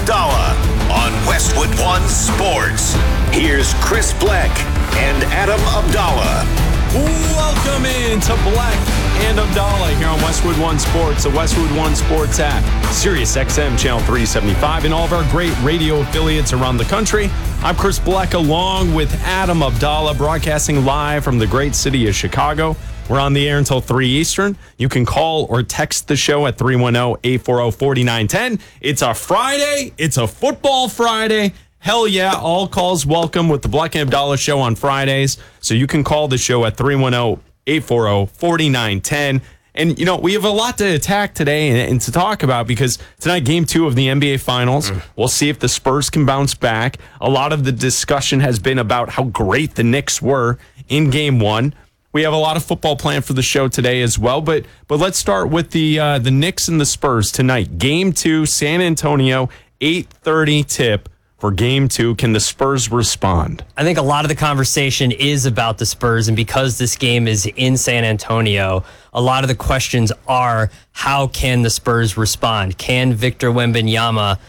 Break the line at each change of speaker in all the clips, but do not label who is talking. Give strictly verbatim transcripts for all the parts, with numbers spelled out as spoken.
Abdallah on Westwood One Sports. Here's Chris Black and Adam Abdallah.
Welcome in to Black and Abdallah here on Westwood One Sports, the Westwood One Sports app, Sirius X M Channel three seventy-five, and all of our great radio affiliates around the country. I'm Chris Black along with Adam Abdallah, broadcasting live from the great city of Chicago. We're on the air until three Eastern. You can call or text the show at three one zero, eight four zero, four nine one zero. It's a Friday. It's a football Friday. Hell yeah, all calls welcome with the Black and Abdallah show on Fridays. So you can call the show at three one zero, eight four zero, four nine one zero. And, you know, we have a lot to attack today and, and to talk about because tonight, game two of the N B A Finals. Mm. We'll see if the Spurs can bounce back. A lot of the discussion has been about how great the Knicks were in game one. We have a lot of football planned for the show today as well, but but let's start with the uh, the Knicks and the Spurs tonight. Game two, San Antonio, eight thirty tip for game two. Can the Spurs respond?
I think a lot of the conversation is about the Spurs, and because this game is in San Antonio, a lot of the questions are, how can the Spurs respond? Can Victor Wembanyama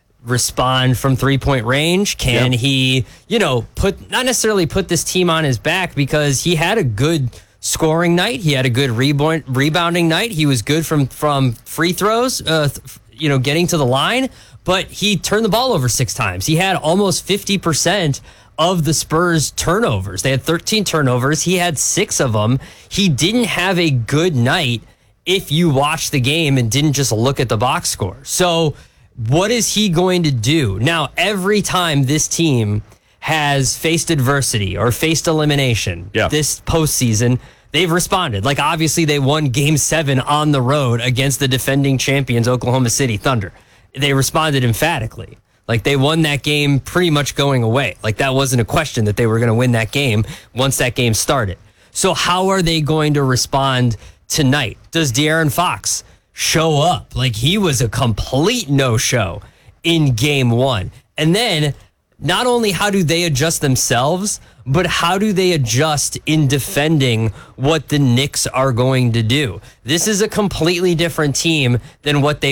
respond from three-point range? Can yep. he, you know, put not necessarily put this team on his back, because he had a good scoring night. He had a good rebound, rebounding night. He was good from, from free throws, uh, you know, getting to the line, but he turned the ball over six times. He had almost fifty percent of the Spurs turnovers. They had thirteen turnovers. He had six of them. He didn't have a good night if you watch the game and didn't just look at the box score. So what is he going to do? Now, every time this team has faced adversity or faced elimination yeah. this postseason, they've responded. Like, obviously, they won game seven on the road against the defending champions, Oklahoma City Thunder. They responded emphatically. Like, they won that game pretty much going away. Like, that wasn't a question that they were going to win that game once that game started. So how are they going to respond tonight? Does De'Aaron Fox show up? Like, he was a complete no-show in game one. And then not only how do they adjust themselves, but how do they adjust in defending what the Knicks are going to do? This is a completely different team than what they